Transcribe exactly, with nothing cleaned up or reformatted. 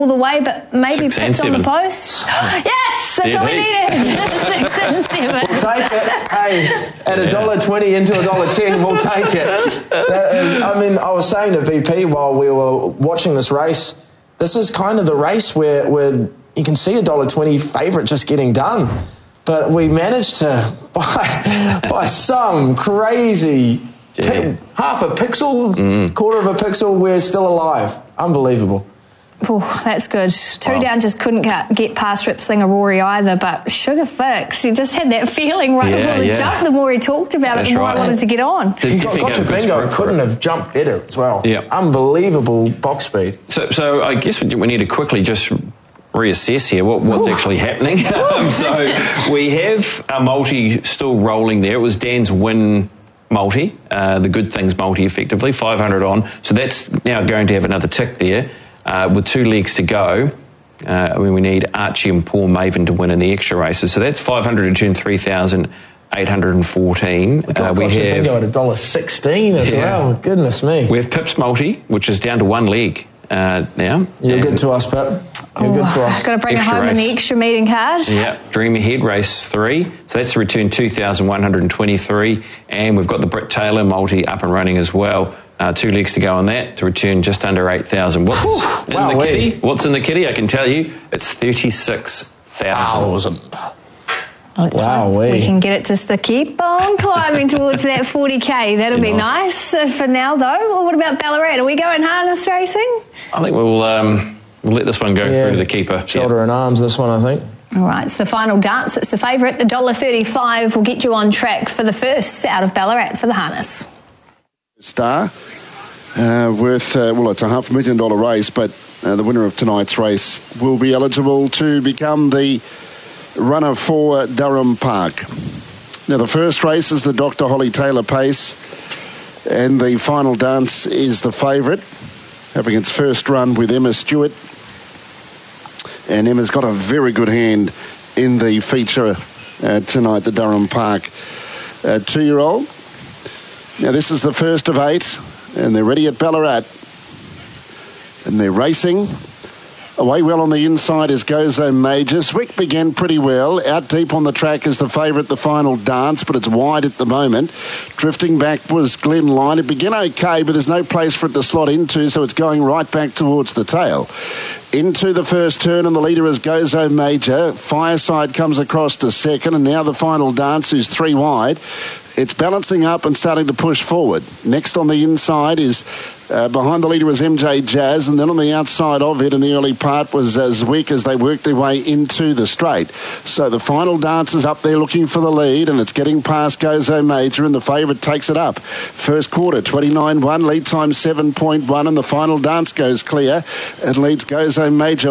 all the way, but maybe Six picked on the post. Yes, that's what we needed. Six and seven. We'll take it. Hey, at a dollar twenty into a dollar ten, we'll take it. That is, I mean, I was saying to B P while we were watching this race, this is kind of the race where, where you can see a dollar twenty favourite just getting done. But we managed to, by, by some crazy, Yeah. half a pixel, mm. quarter of a pixel, we're still alive. Unbelievable. Oh, that's good. Two Wow. down just couldn't get, get past Rip Slinger Rory either, but Sugar Fix, he just had that feeling right Yeah, before the yeah. jump. The more he talked about That's it, the more right. I wanted to get on. Did you Got, think Gotcha had a good Bingo sprint for couldn't it? have jumped better as well. Yeah. Unbelievable box speed. So, so I guess we need to quickly just reassess here what, what's Ooh. actually happening. um, so we have a multi still rolling there. It was Dan's win multi, uh, the Good Things multi effectively, five hundred on. So that's now going to have another tick there uh, with two legs to go. Uh, I mean, we need Archie and Paul Maven to win in the extra races. So that's five hundred to turn three thousand eight hundred fourteen. We got Uh, we Gotcha have Bingo at a dollar sixteen as Yeah. well. Goodness me. we have Pip's multi, which is down to one leg uh, now. You're And- good to us, Pip. You're good to us. Got to bring Extra it home in the race. extra meeting card. Yeah, Dream Ahead Race three. So that's a return two thousand one hundred twenty-three. And we've got the Britt Taylor multi up and running as well. Uh, two legs to go on that to return just under eight thousand. What's in Wowee. the kitty? What's in the kitty? I can tell you it's thirty-six thousand. Let's Wow, hope wee. we can get it just to keep on climbing towards that forty K. That'll Be be nice. nice. Uh, for now, though. Well, what about Ballarat? Are we going harness racing? I think we'll, um, we'll let this one go Yeah. through to the keeper. Shoulder Yeah. and arms, this one, I think. All right, it's the final dance. It's the favourite. The one dollar thirty-five will get you on track for the first out of Ballarat for the harness. Star, uh, worth, uh, well, it's a half a million dollar race, but uh, the winner of tonight's race will be eligible to become the runner for Durham Park. Now, the first race is the Doctor Holly Taylor Pace, and the final dance is the favourite, having its first run with Emma Stewart. And Emma's got a very good hand in the feature uh, tonight, the Durham Park uh, two-year-old. Now, this is the first of eight, and they're ready at Ballarat. And they're racing. Away well on the inside is Gozo Major. Zwick began pretty well. Out deep on the track is the favourite, the final dance, but it's wide at the moment. Drifting back was Glen Line. It began okay, but there's no place for it to slot into, so it's going right back towards the tail. Into the first turn, and the leader is Gozo Major. Fireside comes across to second, and now the final dance, who's three wide. It's balancing up and starting to push forward. Next on the inside is, uh, behind the leader is M J Jazz, and then on the outside of it in the early part was uh, Zwick as they worked their way into the straight. So the final dance is up there looking for the lead, and it's getting past Gozo Major, and the favourite takes it up. First quarter, twenty-nine one, lead time seven point one, and the final dance goes clear and leads Gozo Major